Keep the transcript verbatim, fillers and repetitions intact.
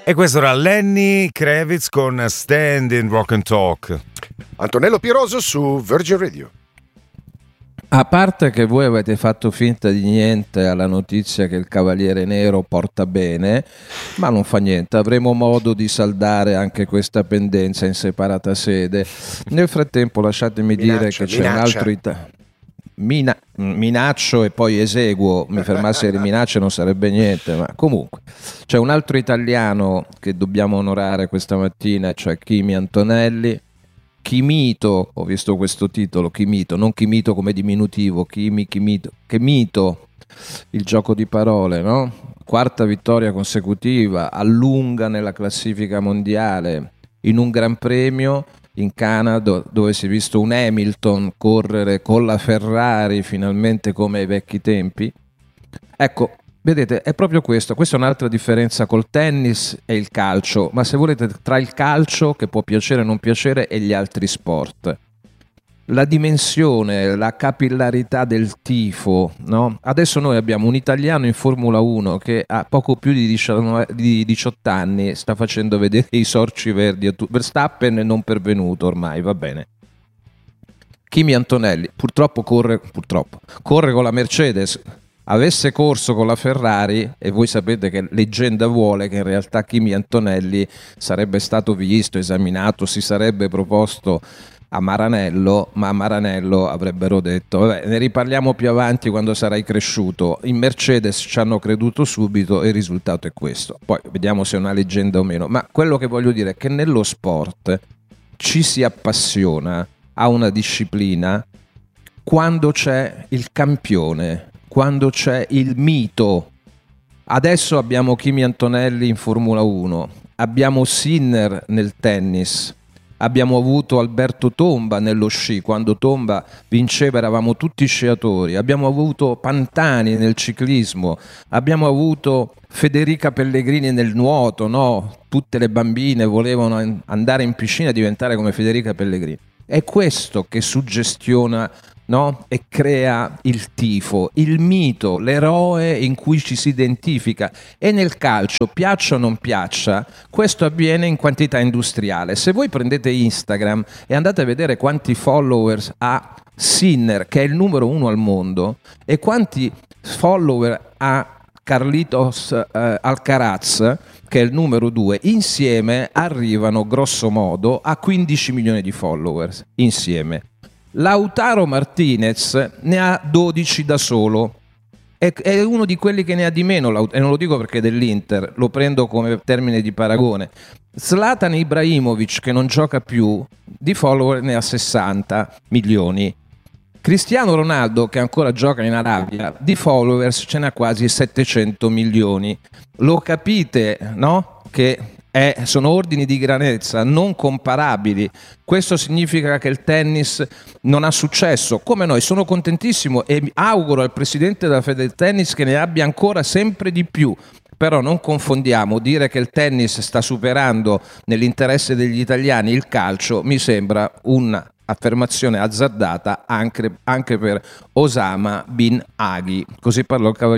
E questo era Lenny Kravitz con Stand in Rock and Talk. Antonello Piroso su Virgin Radio. A parte che voi avete fatto finta di niente alla notizia che il Cavaliere Nero porta bene, ma non fa niente, avremo modo di saldare anche questa pendenza in separata sede. Nel frattempo lasciatemi minaccia, dire che c'è minaccia. un altro ita- Mina- minaccio e poi eseguo, mi fermassi alle minacce non sarebbe niente, ma comunque c'è un altro italiano che dobbiamo onorare questa mattina, cioè Kimi Antonelli. Chimito, ho visto questo titolo, Chimito, non Chimito come diminutivo, Chimi, Chimito, Chimito, il gioco di parole, no? Quarta vittoria consecutiva, allunga nella classifica mondiale, in un Gran Premio in Canada dove si è visto un Hamilton correre con la Ferrari finalmente come ai vecchi tempi. Ecco, vedete, è proprio questo, questa è un'altra differenza col tennis e il calcio, ma se volete tra il calcio, che può piacere o non piacere, e gli altri sport. La dimensione, la capillarità del tifo, no? Adesso noi abbiamo un italiano in Formula uno che ha poco più di diciotto anni, sta facendo vedere i sorci verdi a tu- Verstappen è non pervenuto ormai, va bene. Kimi Antonelli, purtroppo corre, purtroppo, corre con la Mercedes. Avesse corso con la Ferrari, e voi sapete che leggenda vuole che in realtà Kimi Antonelli sarebbe stato visto, esaminato, si sarebbe proposto a Maranello, ma a Maranello avrebbero detto vabbè, ne riparliamo più avanti quando sarai cresciuto. In Mercedes ci hanno creduto subito e il risultato è questo. Poi vediamo se è una leggenda o meno, ma quello che voglio dire è che nello sport ci si appassiona a una disciplina quando c'è il campione, quando c'è il mito. Adesso abbiamo Kimi Antonelli in Formula uno, abbiamo Sinner nel tennis, abbiamo avuto Alberto Tomba nello sci, quando Tomba vinceva eravamo tutti sciatori, abbiamo avuto Pantani nel ciclismo, abbiamo avuto Federica Pellegrini nel nuoto, no? Tutte le bambine volevano andare in piscina e diventare come Federica Pellegrini. È questo che suggestiona, no? E crea il tifo, il mito, l'eroe in cui ci si identifica. E nel calcio, piaccia o non piaccia, questo avviene in quantità industriale. Se voi prendete Instagram e andate a vedere quanti followers ha Sinner, che è il numero uno al mondo, e quanti follower ha Carlitos eh, Alcaraz, che è il numero due, insieme arrivano grosso modo a quindici milioni di followers insieme. Lautaro Martinez ne ha dodici da solo, è, è uno di quelli che ne ha di meno, e non lo dico perché è dell'Inter, lo prendo come termine di paragone. Zlatan Ibrahimovic, che non gioca più, di follower ne ha sessanta milioni. Cristiano Ronaldo, che ancora gioca in Arabia, di followers ce n'ha quasi settecento milioni. Lo capite, no? Che è, sono ordini di grandezza non comparabili. Questo significa che il tennis non ha successo. Come noi, sono contentissimo e auguro al presidente della Fede del Tennis che ne abbia ancora sempre di più. Però non confondiamo, dire che il tennis sta superando nell'interesse degli italiani il calcio mi sembra una affermazione azzardata anche, anche per Osama bin Aghi. Così parlò il cavaliere